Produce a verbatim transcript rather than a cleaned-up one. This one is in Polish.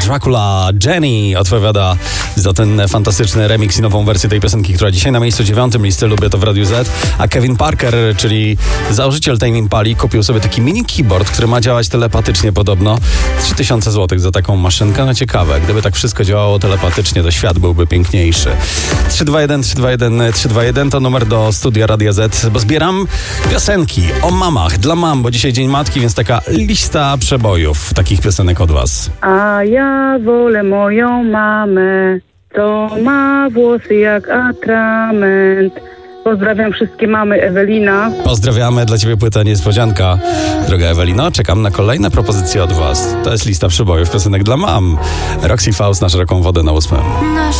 Dracula. Jenny odpowiada za ten fantastyczny remix i nową wersję tej piosenki, która dzisiaj na miejscu dziewiątym listy Lubię to w Radiu Z. A Kevin Parker, czyli założyciel Tame Impali, kupił sobie taki mini keyboard, który ma działać telepatycznie podobno. trzy tysiące złotych za taką maszynkę. No ciekawe, gdyby tak wszystko działało telepatycznie, to świat byłby piękniejszy. trzy dwa jeden trzy dwa jeden trzy dwa jeden to numer do studia Radia Z, bo zbieram piosenki o mamach, dla mam, bo dzisiaj Dzień Matki, więc taka lista przebojów takich piosenek od was. A ja wolę moją mamę, to ma włosy jak atrament. Pozdrawiam wszystkie mamy, Ewelina. Pozdrawiamy, dla ciebie płyta niespodzianka, droga Ewelino. Czekam na kolejne propozycje od was. To jest lista przebojów piosenek dla mam. Roxy Faust na szeroką wodę na ósmym.